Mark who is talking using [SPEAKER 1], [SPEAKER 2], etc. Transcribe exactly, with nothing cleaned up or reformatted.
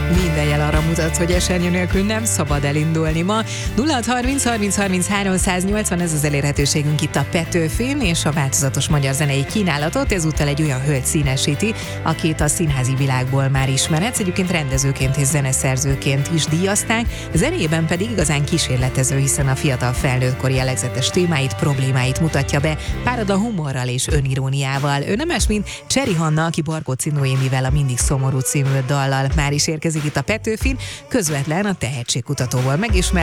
[SPEAKER 1] Minden jel arra mutat, hogy esernyő nélkül nem szabad elindulni ma. nulla harminc harminc harminc háromszáznyolcvan, ez az elérhetőségünk itt a Petőfin, és a változatos magyar zenei kínálatot ezúttal egy olyan hölgy színesíti, akit a színházi világból már ismerhetsz, egyébként rendezőként és zeneszerzőként is díjazták, zenéjében pedig igazán kísérletező, hiszen a fiatal felnőttkori jellegzetes témáit, problémáit mutatja be, párad a humorral és öniróniával. Ő nem más, mint Cseri Hanna, aki Barkóczy Noémivel a Mindig szomorú című dallal már is érkezik itt a Petőfin, közvetlen a tehetségkutatóval megismer.